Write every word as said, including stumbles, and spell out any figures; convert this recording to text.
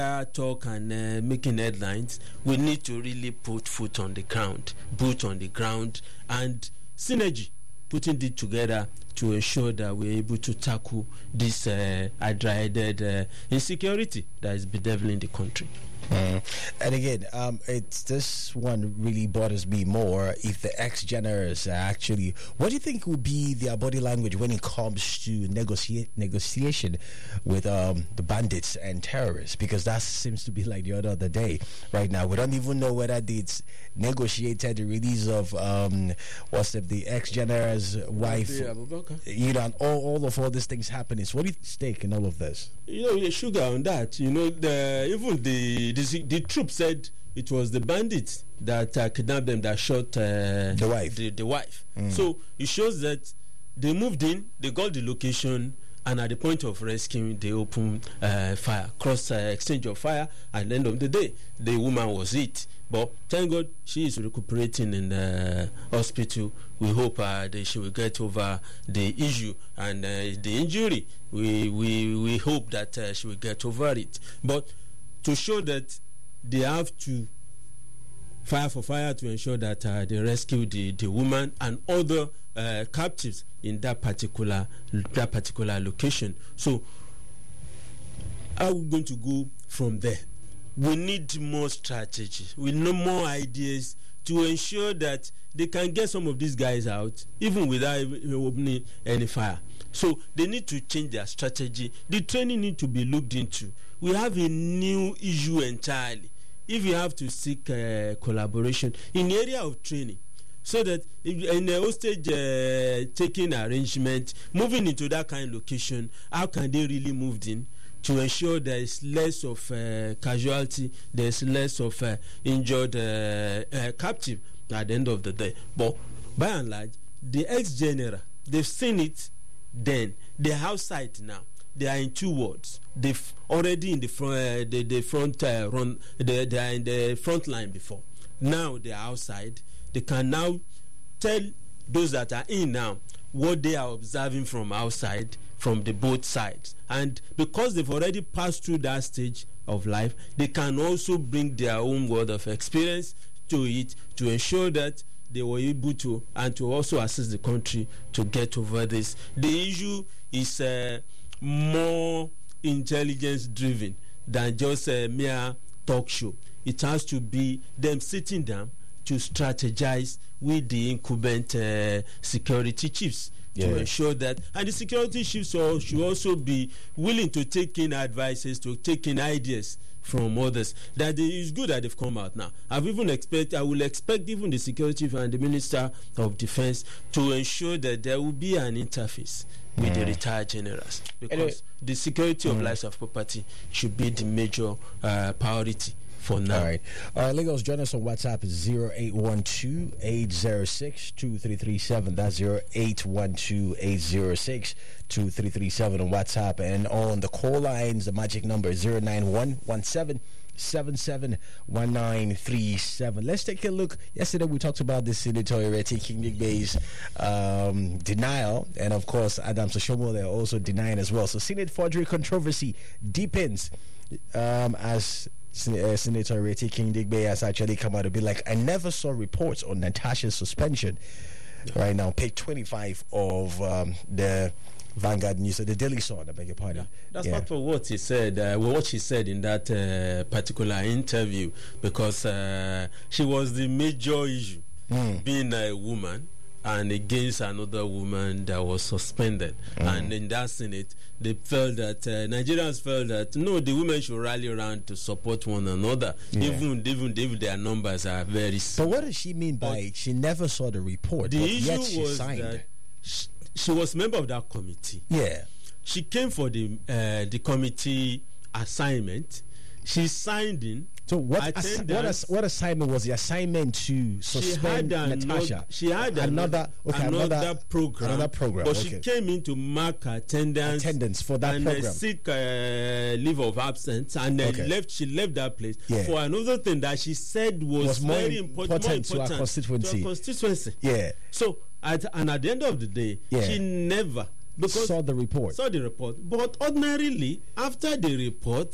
talk and uh, making headlines, we need to really put foot on the ground, boot on the ground, and synergy, putting it together to ensure that we're able to tackle this uh, hydra-headed uh, insecurity that is bedeviling the country. Mm. And again, um, it's this one really bothers me more. If the ex-generals are actually, what do you think will be their body language when it comes to negotiate negotiation with um, the bandits and terrorists? Because that seems to be like the other other day. Right now, we don't even know whether it's negotiated the release of um, what's the, the ex-general's wife. You know, and all, all of all these things happening. So what do you stake in all of this? You know, the sugar on that. You know, the, even the, the the troops said it was the bandits that uh, kidnapped them that shot uh, the wife. The, the wife. Mm. So it shows that they moved in, they got the location, and at the point of rescuing, they opened uh, fire, cross uh, exchange of fire. At the end of the day, the woman was hit. But thank God she is recuperating in the hospital. We hope uh, that she will get over the issue and uh, the injury. We we we hope that uh, she will get over it. But to show that they have to fire for fire to ensure that uh, they rescue the, the woman and other uh, captives in that particular that particular location. So how are we going to go from there? We need more strategy. We need more ideas to ensure that they can get some of these guys out even without opening any fire. So they need to change their strategy. The training need to be looked into. We have a new issue entirely. If you have to seek uh, collaboration in the area of training, so that in the hostage uh, taking arrangement, moving into that kind of location, how can they really move in to ensure there is less of uh, casualty, there is less of uh, injured uh, uh, captive at the end of the day. But by and large, the ex-general, they've seen it then. They're outside now. They are in two wards. They've already in the front, uh, the, the front uh, run. They, they are in the front line before. Now they are outside. They can now tell those that are in now what they are observing from outside, from the both sides. And because they've already passed through that stage of life, they can also bring their own word of experience to it to ensure that they were able to, and to also assist the country to get over this. The issue is uh, more intelligence driven than just a mere talk show. It has to be them sitting down to strategize with the incumbent uh, security chiefs yeah. to ensure that, and the security chiefs should also be willing to take in advices, to take in ideas from others. That it is good that they've come out now. I've even expect, I will expect even the security chief and the Minister of Defense to ensure that there will be an interface with mm. the retired generals, because anyway. the security of mm. lives of property should be the major uh, priority for now. All right. All right, Lagos, join us on WhatsApp. zero eight one two, eight zero six, two three three seven. That's zero eight one two, eight zero six, two three three seven on WhatsApp. And on the call lines, the magic number is zero nine one one seven seven seven one nine three seven. Let's take a look. Yesterday we talked about the Senator Ireti Kindigbe's um, denial, and of course Adams Oshomo, they're also denying as well. So Senate forgery controversy deepens um, as Uh, Senator Ireti Kindigbe has actually come out to be like, I never saw reports on Natasha's suspension. Yeah. Right now, page twenty-five of um, the Vanguard News, the Daily Sun, I beg your pardon. Yeah. That's yeah. part of what he said, uh, what she said in that uh, particular interview, because uh, she was the major issue, mm. being a woman and against another woman that was suspended. Mm. And in that Senate, they felt that uh, Nigerians felt that no, the women should rally around to support one another, yeah. even even if their numbers are very small. But what does she mean by but she never saw the report? The but issue yet she was signed. that she, she was member of that committee. Yeah, she came for the uh, the committee assignment. She signed in. So what ass- what, ass- what assignment was the assignment to suspend Natasha? Another, she had another okay, another, another program. Another program. But okay. she came in to mark attendance, attendance for that and program. And seek uh, leave of absence, and then okay. left. She left that place yeah. for another thing that she said was, was more very important, important, to, our constituency. to our constituency. Yeah. So at, and at the end of the day, yeah. she never because saw the report. Saw the report, but ordinarily after the report.